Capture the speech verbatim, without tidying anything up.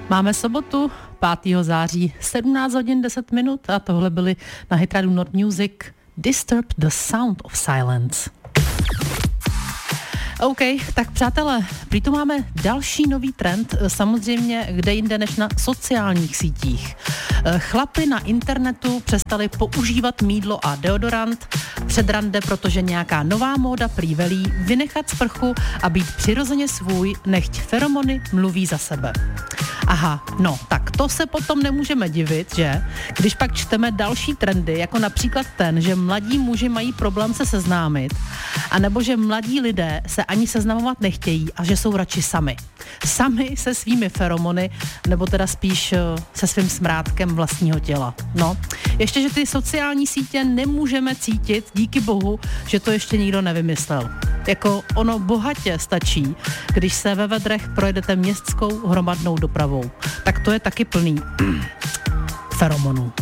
Máme sobotu, pátého září, sedmnáct hodin deset minut a tohle byly na hitradu Not Music Disturb the Sound of Silence. OK, tak přátelé, prý tu máme další nový trend, samozřejmě kde jinde než na sociálních sítích. Chlapi na internetu přestali používat mýdlo a deodorant před rande, protože nějaká nová móda prý velí vynechat sprchu a být přirozeně svůj, nechť feromony mluví za sebe. Aha, no, tak to se potom nemůžeme divit, že? Když pak čteme další trendy, jako například ten, že mladí muži mají problém se seznámit, anebo že mladí lidé se ani seznamovat nechtějí a že jsou radši sami. Sami se svými feromony, nebo teda spíš se svým smrádkem vlastního těla. No, ještě, že ty sociální sítě nemůžeme cítit, díky bohu, že to ještě nikdo nevymyslel. Jako ono bohatě stačí, když se ve vedrech projedete městskou hromadnou dopravou. Tak to je taky plný feromonů.